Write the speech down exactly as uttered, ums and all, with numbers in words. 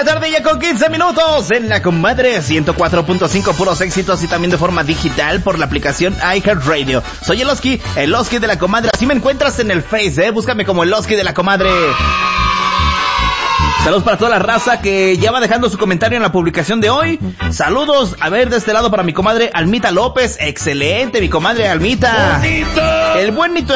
tarde ya con quince minutos en La Comadre ciento cuatro punto cinco, puros éxitos y también de forma digital por la aplicación iHeartRadio. Soy el Oski, el Oski de La Comadre. Así me encuentras en el Face, eh, búscame como el Oski de La Comadre. Saludos para toda la raza que ya va dejando su comentario en la publicación de hoy. Saludos, a ver, de este lado para mi comadre Almita López. Excelente, mi comadre Almita. ¡Bonito! El buen Nito